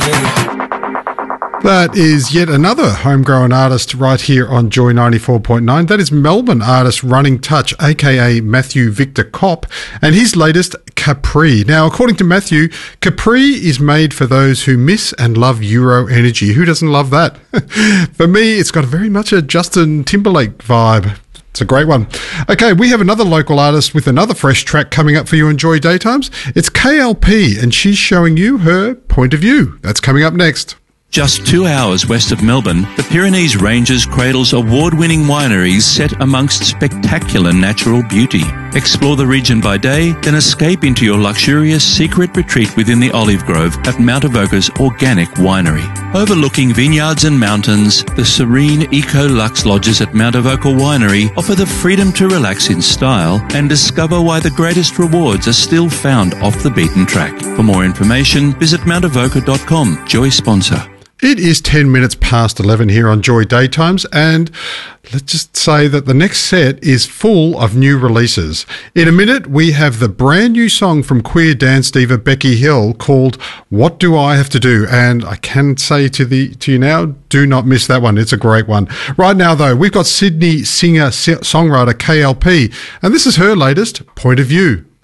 That is yet another homegrown artist right here on Joy 94.9. That is Melbourne artist Running Touch, aka Matthew Victor Kopp, and his latest, Capri. Now, according to Matthew, Capri is made for those who miss and love Euro energy. Who doesn't love that? For me, it's got very much a Justin Timberlake vibe. It's a great one. Okay, we have another local artist with another fresh track coming up for you on Joy Daytimes. It's KLP, and she's showing you her point of view. That's coming up next. Just 2 hours west of Melbourne, the Pyrenees Ranges cradles award-winning wineries set amongst spectacular natural beauty. Explore the region by day, then escape into your luxurious secret retreat within the olive grove at Mount Avoca's Organic Winery. Overlooking vineyards and mountains, the serene Eco-Lux lodges at Mount Avoca Winery offer the freedom to relax in style and discover why the greatest rewards are still found off the beaten track. For more information, visit mountavoca.com. Joy sponsor. It is 10 minutes past 11 here on Joy Daytimes, and let's just say that the next set is full of new releases. In a minute, we have the brand new song from queer dance diva Becky Hill called What Do I Have to Do? And I can say to you now, do not miss that one. It's a great one. Right now, though, we've got Sydney singer-songwriter KLP, and this is her latest Point of View.